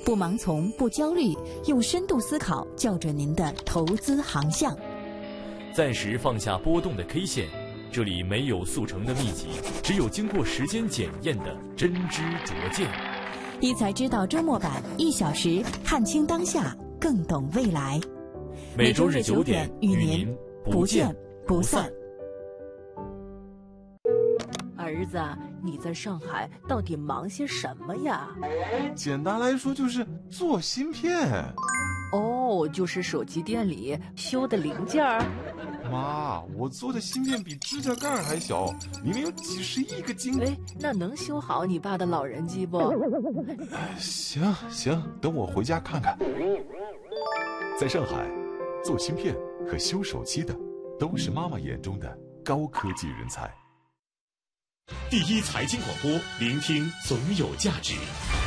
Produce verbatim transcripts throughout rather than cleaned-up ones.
不盲从，不焦虑，用深度思考校准您的投资航向。 暂时放下波动的 K 线，这里没有速成的秘籍，只有经过时间检验的真知灼见。 一财知道周末版，一小时看清当下，更懂未来。 每周日九点与您不见不散。 儿子，你在上海到底忙些什么呀？ 简单来说就是做芯片。 哦，就是手机店里修的零件儿。 妈，我做的芯片比指甲盖还小，里面有几十亿个晶。 哎，那能修好你爸的老人机不？ 行行，等我回家看看。 在上海，做芯片和修手机的都是妈妈眼中的高科技人才。 第一财经广播，聆听总有价值。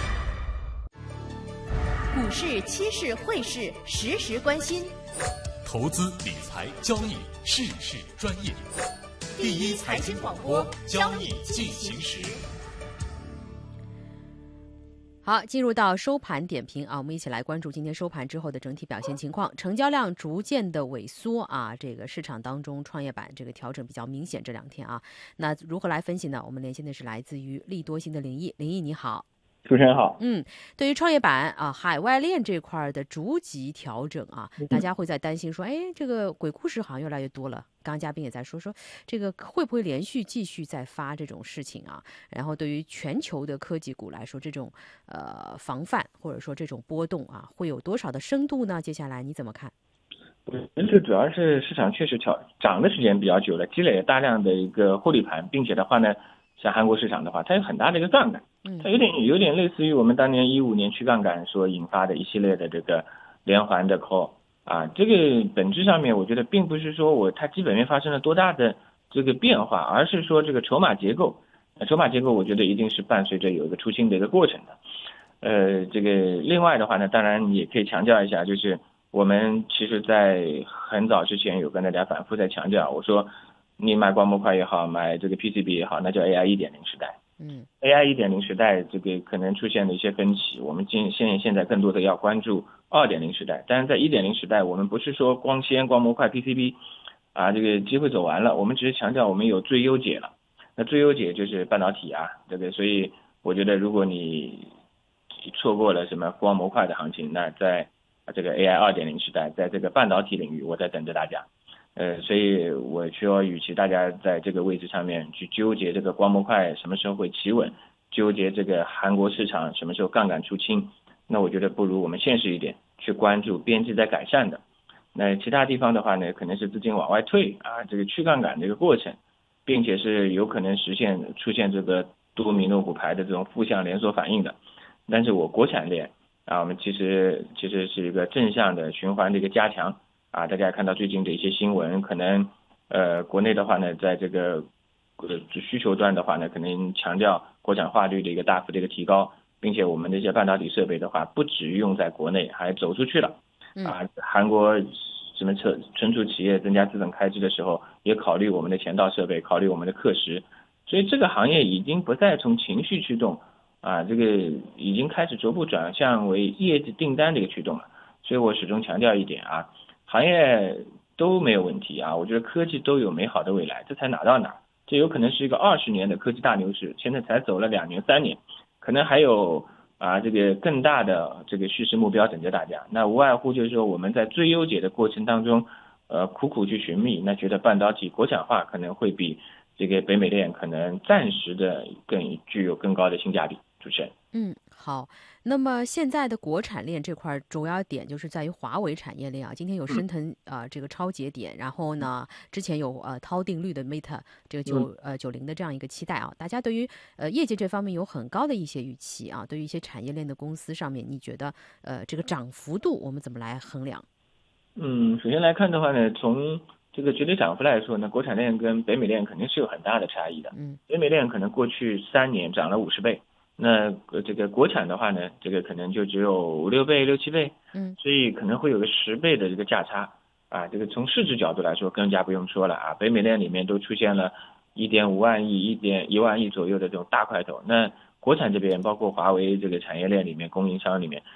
股市、期市、汇市，时时关心。 投资理财交易，事事专业。第一财经广播，交易进行时。 好，进入到收盘点评啊，我们一起来关注今天收盘之后的整体表现情况。成交量逐渐的萎缩啊，这个市场当中创业板这个调整比较明显这两天啊。那如何来分析呢？我们连线的是来自于利多星的林毅，林毅你好。 主持人好。 嗯，对于创业板啊、海外链这块的逐级调整啊，大家会在担心说，哎，这个鬼故事好像越来越多了。刚刚嘉宾也在说说，这个会不会连续继续在发这种事情啊？然后对于全球的科技股来说，这种呃防范或者说这种波动啊，会有多少的深度呢？接下来你怎么看？ 我觉得这主要是市场确实调涨的时间比较久了，积累了大量的一个获利盘，并且的话呢，像韩国市场的话，它有很大的一个杠杆。它有点有点类似于我们当年一五年去杠杆所引发的一系列的这个连环的 call 啊，这个本质上面我觉得并不是说我它基本面发生了多大的这个变化，而是说这个筹码结构，筹码结构我觉得一定是伴随着有一个出清的一个过程的。呃，这个另外的话呢，当然也可以强调一下，就是我们其实在很早之前有跟大家反复在强调，我说你买光模块也好，买这个 P C B 也好，那叫 A I 一点零 时代。 嗯 ，A I 一点零 时代这个可能出现了一些分歧，我们现现现在更多的要关注二点零 时代。但是在一点零时代，我们不是说光纤、光模块、P C B 啊，这个机会走完了，我们只是强调我们有最优解了。那最优解就是半导体啊，这个所以我觉得如果你错过了什么光模块的行情，那在这个 A I 二点零 时代，在这个半导体领域，我在等着大家。呃，所以我说，与其大家在这个位置上面去纠结这个光模块什么时候会企稳，纠结这个韩国市场什么时候杠杆出清，那我觉得不如我们现实一点，去关注边际在改善的。那其他地方的话呢，可能是资金往外退啊，这个去杠杆这个过程，并且是有可能实现出现这个多米诺骨牌的这种负向连锁反应的。但是我国产链啊，我们其实其实是一个正向的循环的一个加强。啊，大家看到最近的一些新闻，可能呃国内的话呢，在这个呃需求端的话呢，可能强调国产化率的一个大幅的一个提高，并且我们的一些半导体设备的话，不只用在国内，还走出去了。啊，韩国什么存存储企业增加资本开支的时候，也考虑我们的前道设备，考虑我们的课时，所以这个行业已经不再从情绪驱动，啊，这个已经开始逐步转向为业绩订单的一个驱动了。所以我始终强调一点啊。行业都没有问题啊，我觉得科技都有美好的未来，这才哪到哪，这有可能是一个二十年的科技大牛市，现在才走了两年三年，可能还有啊这个更大的这个叙事目标等着大家。那无外乎就是说我们在最优解的过程当中，呃苦苦去寻觅，那觉得半导体国产化可能会比这个北美链可能暂时的更具有更高的性价比。主持人， 嗯，好。那么现在的国产链这块主要点就是在于华为产业链啊，今天有升腾啊、呃、这个超节点，然后呢之前有呃涛定律的 Meta 这个九呃九零的这样一个期待啊，大家对于呃业绩这方面有很高的一些预期啊，对于一些产业链的公司上面，你觉得呃这个涨幅度我们怎么来衡量？ 嗯，首先来看的话呢，从这个绝对涨幅来说呢，国产链跟北美链肯定是有很大的差异的。 嗯， 北美链可能过去三年涨了五十倍。那这个国产的话呢，这个可能就只有五六倍、六七倍， 嗯， 所以可能会有个十倍的这个价差啊。这个从市值角度来说，更加不用说了啊。北美链里面都出现了一点五万亿、一点一万亿左右的这种大块头，那国产这边包括华为这个产业链里面供应商里面，